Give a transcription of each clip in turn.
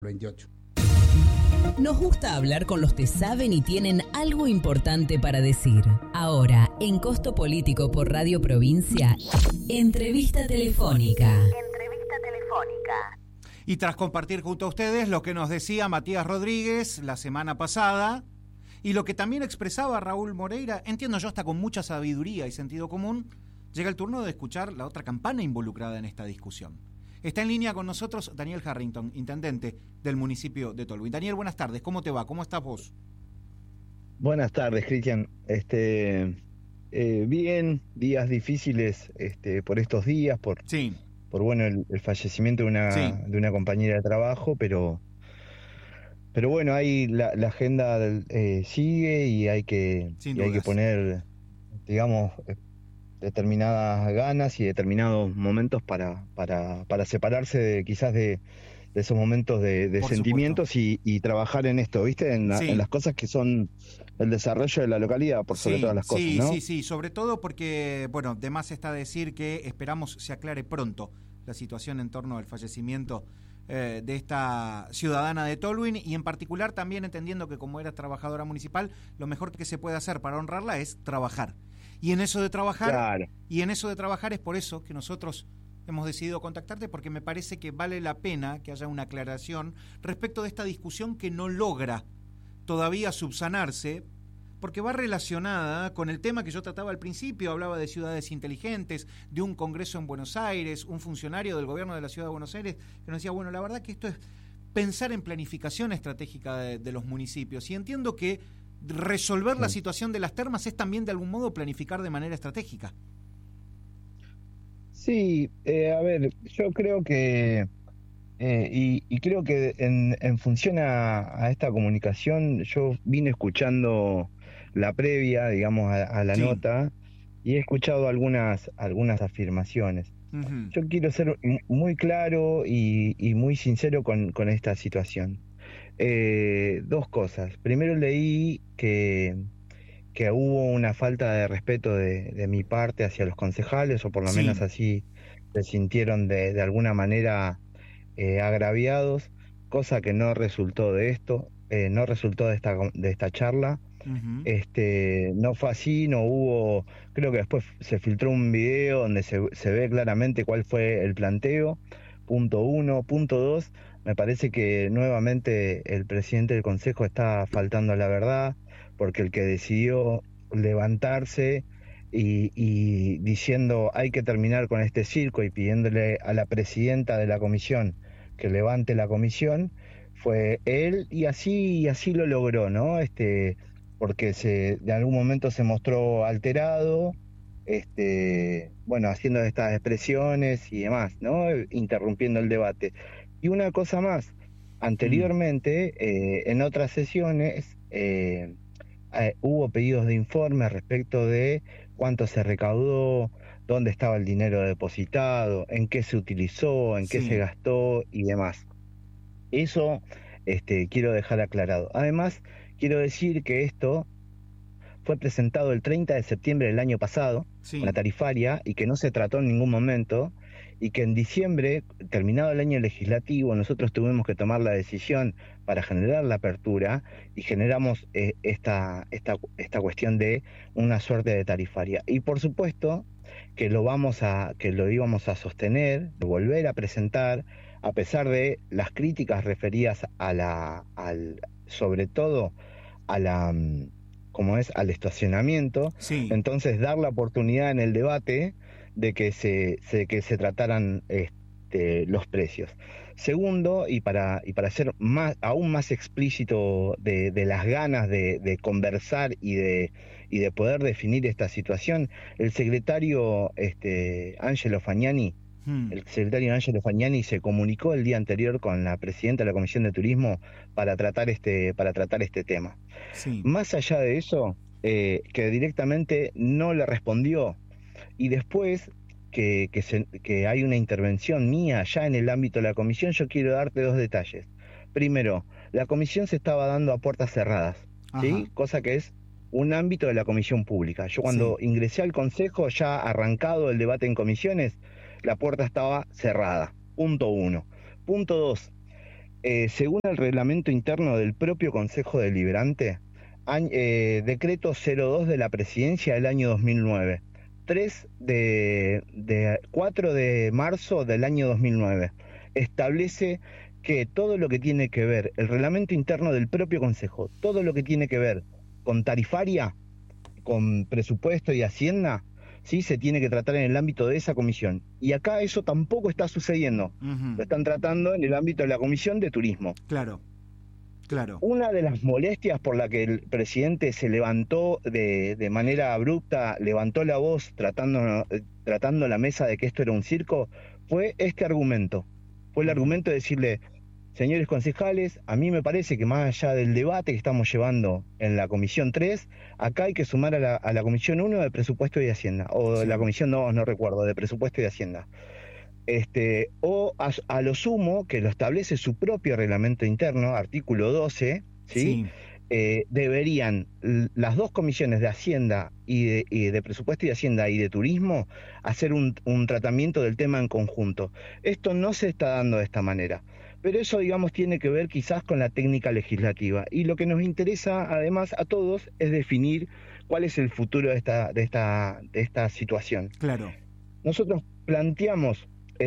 28. Nos gusta hablar con los que saben y tienen algo importante para decir. Ahora, en Costo Político por Radio Provincia, entrevista telefónica. Y tras compartir junto a ustedes lo que nos decía Matías Rodríguez la semana pasada y lo que también expresaba Raúl Moreira, entiendo yo hasta con mucha sabiduría y sentido común, llega el turno de escuchar la otra campana involucrada en esta discusión. Está en línea con nosotros Daniel Harrington, intendente del municipio de Tolwyn. Daniel, buenas tardes, ¿cómo te va? ¿Cómo estás vos? Buenas tardes, Cristian. Bien, días difíciles por estos días, por bueno, el fallecimiento de una compañera de trabajo, pero bueno, ahí la agenda sigue y hay que poner, digamos, determinadas ganas y determinados momentos para separarse quizás de esos momentos de sentimientos y trabajar en esto, ¿viste? En las cosas que son el desarrollo de la localidad, por sobre todas las cosas, ¿no? Sí, sobre todo porque, bueno, de más está decir que esperamos se aclare pronto la situación en torno al fallecimiento de esta ciudadana de Tolwyn y en particular también entendiendo que como eras trabajadora municipal, lo mejor que se puede hacer para honrarla es trabajar. Y en eso de trabajar, es por eso que nosotros hemos decidido contactarte, porque me parece que vale la pena que haya una aclaración respecto de esta discusión que no logra todavía subsanarse, porque va relacionada con el tema que yo trataba al principio, hablaba de ciudades inteligentes, de un congreso en Buenos Aires, un funcionario del gobierno de la ciudad de Buenos Aires que nos decía, bueno, la verdad que esto es pensar en planificación estratégica de los municipios, y entiendo que resolver la situación de las termas es también de algún modo planificar de manera estratégica. Sí, a ver, yo creo que y creo que en función a esta comunicación yo vine escuchando la previa, digamos, a la nota, y he escuchado algunas afirmaciones. Uh-huh. Yo quiero ser muy claro y muy sincero con esta situación. Dos cosas. Primero, leí que hubo una falta de respeto de mi parte hacia los concejales, o por lo menos así se sintieron de alguna manera agraviados, cosa que no resultó de esto, no resultó de esta charla. Uh-huh. No fue así, no hubo, creo que después se filtró un video donde se ve claramente cuál fue el planteo, punto 1, punto 2, me parece que nuevamente el presidente del consejo está faltando a la verdad, porque el que decidió levantarse y diciendo hay que terminar con este circo y pidiéndole a la presidenta de la comisión que levante la comisión, fue él, y así lo logró, ¿no? Porque de algún momento se mostró alterado, bueno, haciendo estas expresiones y demás, ¿no? Interrumpiendo el debate. Y una cosa más, anteriormente, en otras sesiones, hubo pedidos de informe respecto de cuánto se recaudó, dónde estaba el dinero depositado, en qué se utilizó, en qué se gastó y demás. Eso quiero dejar aclarado. Además, quiero decir que esto fue presentado el 30 de septiembre del año pasado, la tarifaria, y que no se trató en ningún momento, y que en diciembre, terminado el año legislativo, nosotros tuvimos que tomar la decisión para generar la apertura, y generamos esta cuestión de una suerte de tarifaria. Y por supuesto que lo íbamos a sostener, de volver a presentar, a pesar de las críticas referidas sobre todo al estacionamiento. Entonces dar la oportunidad en el debate de que se trataran los precios. Segundo, y para ser aún más explícito de las ganas de conversar y de poder definir esta situación, el secretario Angelo Fagnani se comunicó el día anterior con la presidenta de la Comisión de Turismo para tratar este tema. Más allá de eso, que directamente no le respondió, y después que hay una intervención mía ya en el ámbito de la comisión, yo quiero darte dos detalles. Primero, la comisión se estaba dando a puertas cerradas, ¿sí? Cosa que es un ámbito de la comisión pública. Yo cuando ingresé al consejo, ya arrancado el debate en comisiones, la puerta estaba cerrada. Punto 1. Punto 2. según el reglamento interno del propio Consejo Deliberante, decreto 02 de la Presidencia del año 2009, 4 de marzo del año 2009, establece que todo lo que tiene que ver, el reglamento interno del propio Consejo, todo lo que tiene que ver con tarifaria, con presupuesto y hacienda, sí se tiene que tratar en el ámbito de esa comisión. Y acá eso tampoco está sucediendo. Lo están tratando en el ámbito de la Comisión de Turismo. Claro. Una de las molestias por la que el presidente se levantó de manera abrupta, levantó la voz tratando la mesa de que esto era un circo, fue este argumento. Fue el argumento de decirle: señores concejales, a mí me parece que más allá del debate que estamos llevando en la Comisión 3, acá hay que sumar a la Comisión 1 de Presupuesto y Hacienda, o sí, la Comisión 2, no recuerdo, de Presupuesto y Hacienda. O a lo sumo, que lo establece su propio reglamento interno, artículo 12, ¿sí? Deberían las dos comisiones de Hacienda y de Presupuesto y Hacienda y de Turismo hacer un tratamiento del tema en conjunto. Esto no se está dando de esta manera. Pero eso, digamos, tiene que ver quizás con la técnica legislativa. Y lo que nos interesa, además, a todos, es definir cuál es el futuro de esta situación. Claro. Nosotros planteamos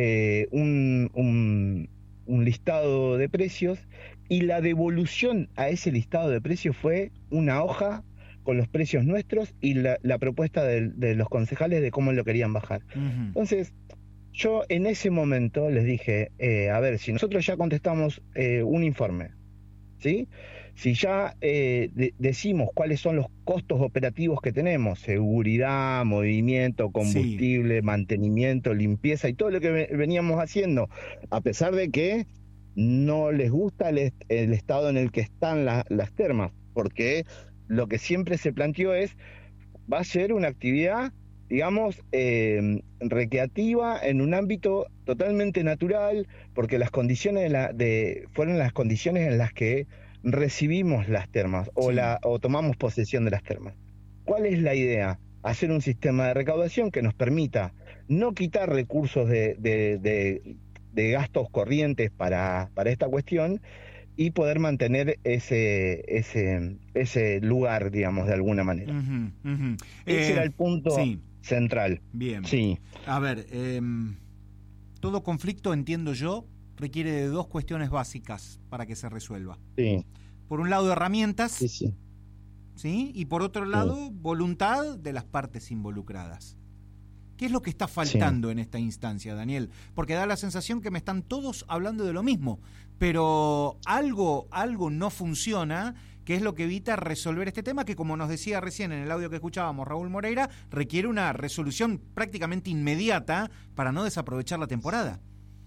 un listado de precios, y la devolución a ese listado de precios fue una hoja con los precios nuestros y la propuesta de los concejales de cómo lo querían bajar. Entonces, yo en ese momento les dije, a ver, si nosotros ya contestamos un informe, ¿sí? Si ya decimos cuáles son los costos operativos que tenemos, seguridad, movimiento, combustible, sí, mantenimiento, limpieza y todo lo que veníamos haciendo, a pesar de que no les gusta el estado en el que están las termas, porque lo que siempre se planteó va a ser una actividad, digamos, recreativa en un ámbito totalmente natural, porque las condiciones fueron las condiciones en las que recibimos las termas o tomamos posesión de las termas. ¿Cuál es la idea? Hacer un sistema de recaudación que nos permita no quitar recursos de gastos corrientes para esta cuestión y poder mantener ese lugar, digamos, de alguna manera. Ese era el punto central. Bien. Sí. A ver, todo conflicto, entiendo yo, requiere de dos cuestiones básicas para que se resuelva. Sí. Por un lado, herramientas, sí. Y por otro lado, voluntad de las partes involucradas. ¿Qué es lo que está faltando en esta instancia, Daniel? Porque da la sensación que me están todos hablando de lo mismo, pero algo no funciona, que es lo que evita resolver este tema, que, como nos decía recién en el audio que escuchábamos Raúl Moreira, requiere una resolución prácticamente inmediata para no desaprovechar la temporada.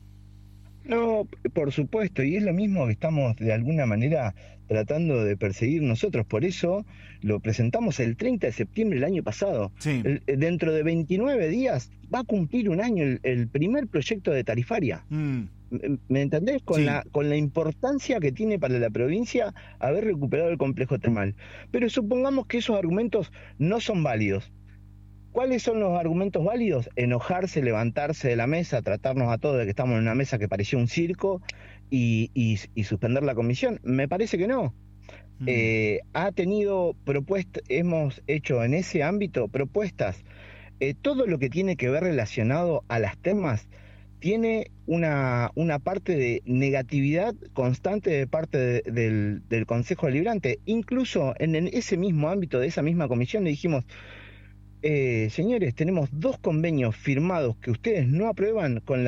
No, por supuesto, y es lo mismo que estamos de alguna manera tratando de perseguir nosotros. Por eso lo presentamos el 30 de septiembre del año pasado. Sí. Dentro de 29 días va a cumplir un año el primer proyecto de tarifaria. ¿Me entendés? Con la importancia que tiene para la provincia haber recuperado el complejo termal. Pero supongamos que esos argumentos no son válidos. ¿Cuáles son los argumentos válidos? Enojarse, levantarse de la mesa, tratarnos a todos de que estamos en una mesa que parecía un circo y suspender la comisión. Me parece que no. Ha tenido propuestas, hemos hecho en ese ámbito propuestas. Todo lo que tiene que ver relacionado a las temas tiene una parte de negatividad constante de parte del Consejo Deliberante. Incluso en ese mismo ámbito de esa misma comisión le dijimos: señores, tenemos 2 convenios firmados que ustedes no aprueban con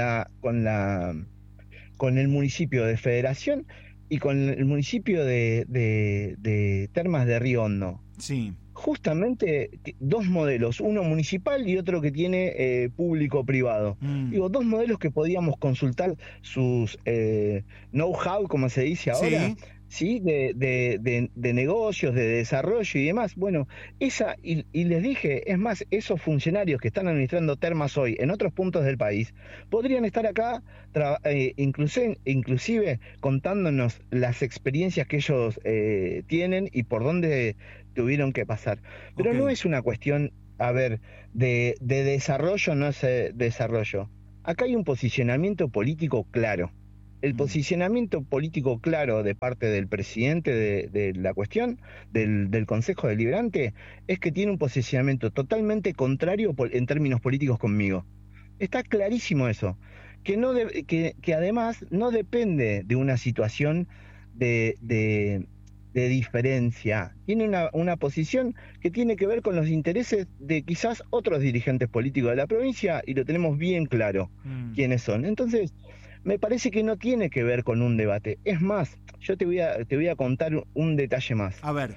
el municipio de Federación y con el municipio de Termas de Río Hondo. Sí. Justamente 2 modelos, uno municipal y otro que tiene público-privado. Digo, 2 modelos que podíamos consultar sus know-how, como se dice ahora, ¿sí? De negocios, de desarrollo y demás. Bueno, y les dije, es más, esos funcionarios que están administrando termas hoy en otros puntos del país podrían estar acá inclusive contándonos las experiencias que ellos tienen y por dónde tuvieron que pasar. Pero no es una cuestión, a ver, de desarrollo, no es desarrollo. Acá hay un posicionamiento político claro. El posicionamiento político claro de parte del presidente de la cuestión, del Consejo Deliberante, es que tiene un posicionamiento totalmente contrario en términos políticos conmigo. Está clarísimo eso, que además no depende de una situación de diferencia. Tiene una posición que tiene que ver con los intereses de quizás otros dirigentes políticos de la provincia, y lo tenemos bien claro quiénes son. Entonces, me parece que no tiene que ver con un debate. Es más, yo te voy a contar un detalle más. A ver.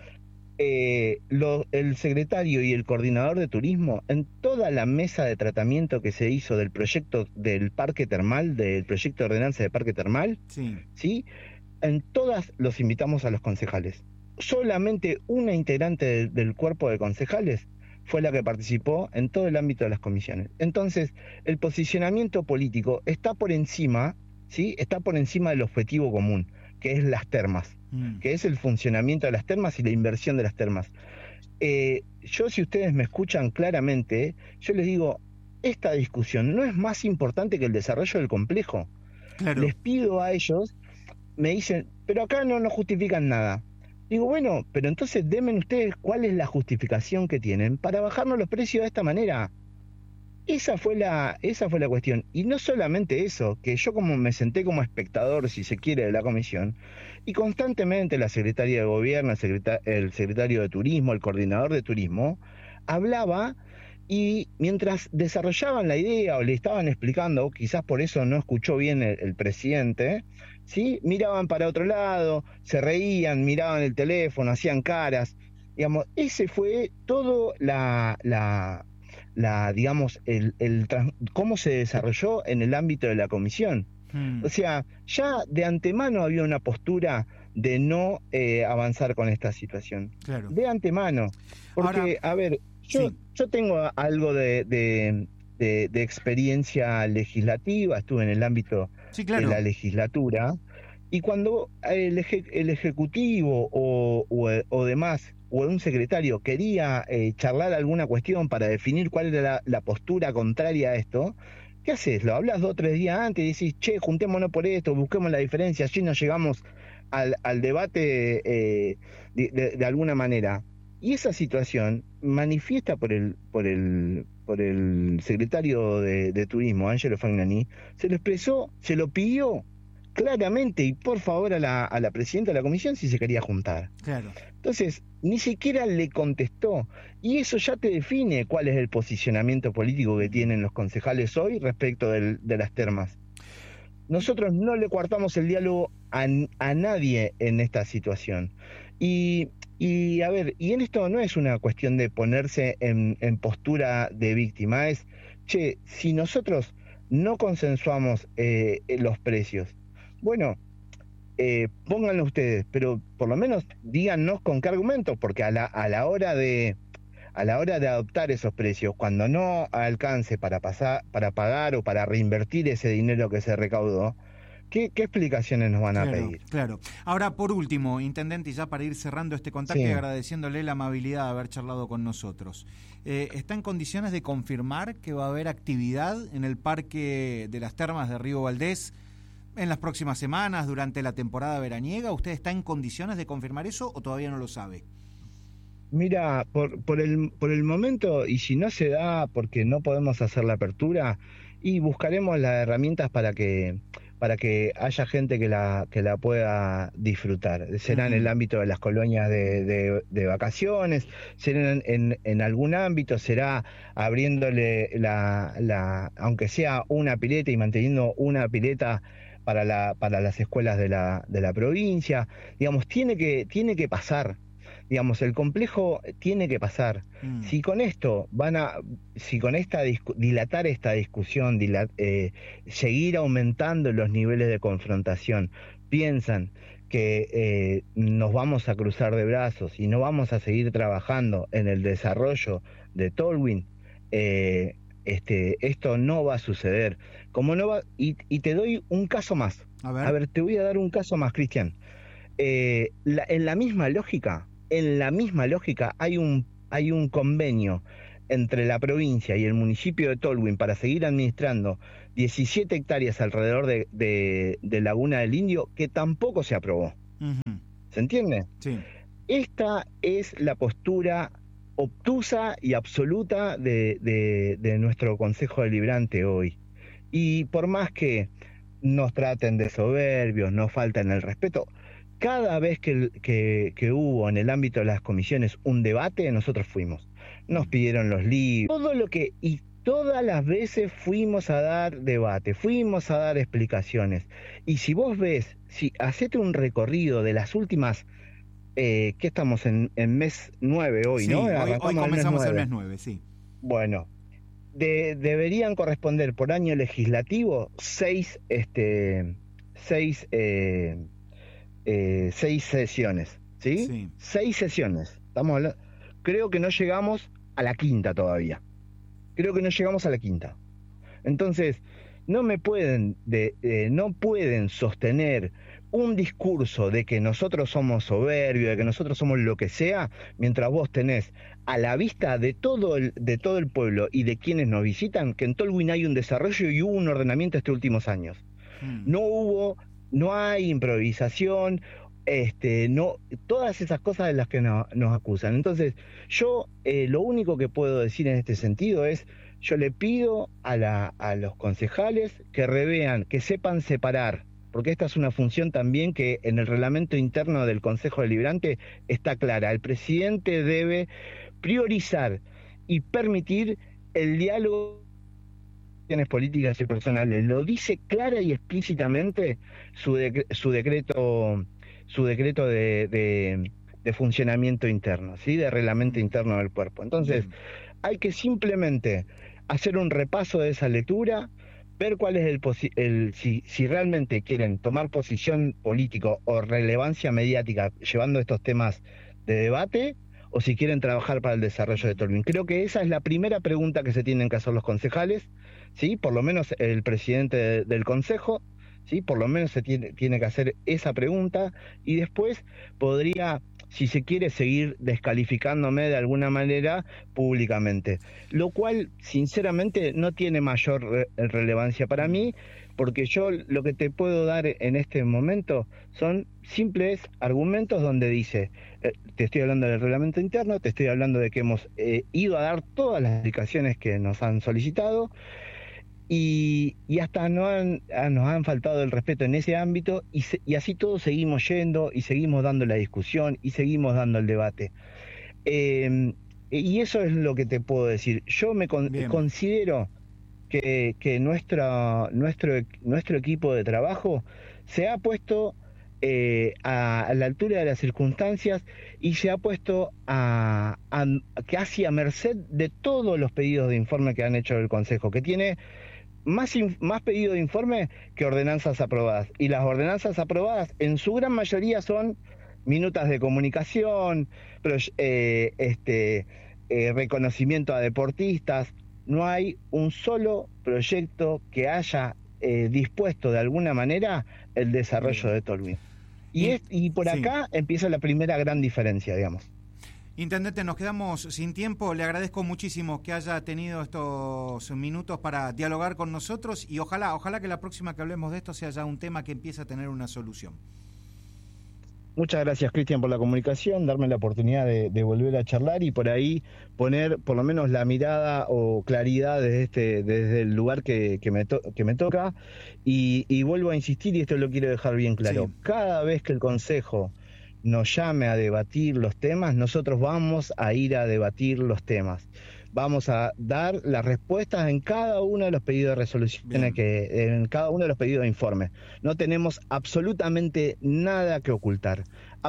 El secretario y el coordinador de turismo, en toda la mesa de tratamiento que se hizo del proyecto del parque termal, del proyecto de ordenanza de parque termal, ¿sí? En todas los invitamos a los concejales. Solamente una integrante del cuerpo de concejales fue la que participó en todo el ámbito de las comisiones. Entonces, el posicionamiento político está por encima, ¿sí? Está por encima del objetivo común, que es las termas, que es el funcionamiento de las termas y la inversión de las termas. Yo, si ustedes me escuchan claramente, yo les digo, esta discusión no es más importante que el desarrollo del complejo. Claro. Les pido a ellos, me dicen, pero acá no nos justifican nada. Digo, bueno, pero entonces denme ustedes cuál es la justificación que tienen para bajarnos los precios de esta manera. Esa fue la cuestión. Y no solamente eso, que yo como me senté como espectador, si se quiere, de la comisión, y constantemente la secretaria de gobierno, el secretario de turismo, el coordinador de turismo, hablaba, y mientras desarrollaban la idea o le estaban explicando, quizás por eso no escuchó bien el presidente, ¿sí? Miraban para otro lado, se reían, miraban el teléfono, hacían caras. Digamos, ese fue todo digamos, cómo se desarrolló en el ámbito de la comisión. O sea, ya de antemano había una postura de no avanzar con esta situación. Claro. De antemano. Porque, ahora, a ver, yo tengo algo de experiencia legislativa, estuve en el ámbito de la legislatura, y cuando el Ejecutivo o demás, o un secretario quería charlar alguna cuestión para definir cuál era la postura contraria a esto, ¿qué haces? Lo hablas 2 o 3 días antes y decís, che, juntémonos por esto, busquemos la diferencia, así nos llegamos al debate de alguna manera. Y esa situación manifiesta por el secretario de Turismo, Angelo Fagnani, se lo expresó, se lo pidió claramente y por favor a la presidenta de la comisión si se quería juntar. Claro. Entonces, ni siquiera le contestó. Y eso ya te define cuál es el posicionamiento político que tienen los concejales hoy respecto de las termas. Nosotros no le coartamos el diálogo a nadie en esta situación. Y a ver, y en esto no es una cuestión de ponerse en postura de víctima, es, che, si nosotros no consensuamos los precios, bueno, pónganlo ustedes, pero por lo menos díganos con qué argumentos, porque a la hora de adoptar esos precios, cuando no alcance para pagar o para reinvertir ese dinero que se recaudó, ¿qué explicaciones nos van a pedir? Claro. Ahora, por último, intendente, y ya para ir cerrando este contacto y agradeciéndole la amabilidad de haber charlado con nosotros, ¿está en condiciones de confirmar que va a haber actividad en el Parque de las Termas de Río Valdés en las próximas semanas, durante la temporada veraniega? ¿Usted está en condiciones de confirmar eso o todavía no lo sabe? Mira, por el momento, y si no se da porque no podemos hacer la apertura, y buscaremos las herramientas para que haya gente que la pueda disfrutar. Será en el ámbito de las colonias de vacaciones, será en algún ámbito, será abriéndole aunque sea una pileta y manteniendo una pileta para las escuelas de la provincia. Digamos, tiene que pasar. Digamos, el complejo tiene que pasar. Si con esto dilatar esta discusión, seguir aumentando los niveles de confrontación, piensan que nos vamos a cruzar de brazos y no vamos a seguir trabajando en el desarrollo de Tolwyn, esto no va a suceder. Como no va, y te doy un caso más. A ver, te voy a dar un caso más, Cristian. En la misma lógica hay un convenio entre la provincia y el municipio de Tolwyn para seguir administrando 17 hectáreas alrededor de Laguna del Indio, que tampoco se aprobó. Ujú. ¿Se entiende? Sí. Esta es la postura obtusa y absoluta de nuestro Consejo Deliberante hoy. Y por más que nos traten de soberbios, nos falten el respeto, cada vez que hubo en el ámbito de las comisiones un debate, nosotros fuimos. Nos pidieron los libros, y todas las veces fuimos a dar debate, fuimos a dar explicaciones. Y si vos ves, hacete un recorrido de las últimas, que estamos en mes 9 hoy, Sí, ¿no? Hoy comenzamos el mes 9, sí. Bueno, deberían corresponder por año legislativo 6 sesiones, ¿sí? Sí. 6 sesiones. Estamos hablando, creo que no llegamos a la quinta todavía. Entonces, no pueden sostener un discurso de que nosotros somos soberbios, de que nosotros somos lo que sea, mientras vos tenés a la vista de todo el pueblo y de quienes nos visitan, que en Tolwyn hay un desarrollo y hubo un ordenamiento estos últimos años. No hay improvisación, no, todas esas cosas de las que nos acusan. Entonces, yo lo único que puedo decir en este sentido es, yo le pido a los concejales que revean, que sepan separar, porque esta es una función también que en el reglamento interno del Consejo Deliberante está clara. El presidente debe priorizar y permitir el diálogo políticas y personales. Lo dice clara y explícitamente su decreto de funcionamiento interno, ¿sí? De reglamento interno del cuerpo. Entonces, hay que simplemente hacer un repaso de esa lectura, ver cuál es si realmente quieren tomar posición política o relevancia mediática llevando estos temas de debate, o si quieren trabajar para el desarrollo de Tolwyn. Creo que esa es la primera pregunta que se tienen que hacer los concejales, ¿sí? Por lo menos el presidente del consejo, ¿sí? Por lo menos se tiene que hacer esa pregunta, y después podría, si se quiere, seguir descalificándome de alguna manera públicamente, lo cual sinceramente no tiene mayor relevancia para mí, porque yo lo que te puedo dar en este momento son simples argumentos donde dice, te estoy hablando del reglamento interno, te estoy hablando de que hemos ido a dar todas las explicaciones que nos han solicitado, y hasta nos han faltado el respeto en ese ámbito, y así todos seguimos yendo y seguimos dando la discusión y seguimos dando el debate. Y eso es lo que te puedo decir. Yo considero que nuestro equipo de trabajo se ha puesto a la altura de las circunstancias y se ha puesto casi a merced de todos los pedidos de informe que han hecho el Consejo, que tiene más pedidos de informe que ordenanzas aprobadas, y las ordenanzas aprobadas en su gran mayoría son minutas de comunicación, reconocimiento a deportistas. No hay un solo proyecto que haya dispuesto de alguna manera el desarrollo de Tolwyn. Y por acá empieza la primera gran diferencia, digamos. Intendente, nos quedamos sin tiempo. Le agradezco muchísimo que haya tenido estos minutos para dialogar con nosotros, y ojalá que la próxima que hablemos de esto sea ya un tema que empiece a tener una solución. Muchas gracias, Cristian, por la comunicación, darme la oportunidad de volver a charlar y por ahí poner por lo menos la mirada o claridad desde el lugar que me toca. Y vuelvo a insistir, y esto lo quiero dejar bien claro. Sí. Cada vez que el Consejo nos llame a debatir los temas, nosotros vamos a ir a debatir los temas. Vamos a dar las respuestas en cada uno de los pedidos de resolución, en cada uno de los pedidos de informe. No tenemos absolutamente nada que ocultar,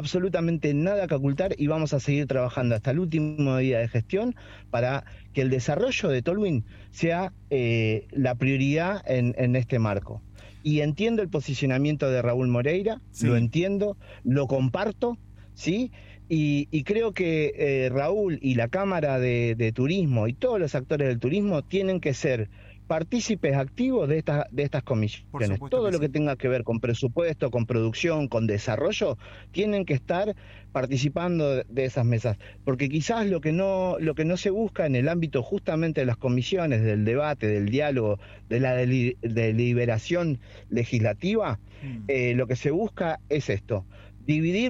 y vamos a seguir trabajando hasta el último día de gestión para que el desarrollo de Tolwyn sea la prioridad en este marco. Y entiendo el posicionamiento de Raúl Moreira, lo entiendo, lo comparto, ¿sí? Y creo que Raúl y la Cámara de Turismo y todos los actores del turismo tienen que ser partícipes activos de estas comisiones. Todo lo que tenga que ver con presupuesto, con producción, con desarrollo, tienen que estar participando de esas mesas, porque quizás lo que no se busca en el ámbito justamente de las comisiones, del debate, del diálogo, de la deliberación legislativa, lo que se busca es esto: dividir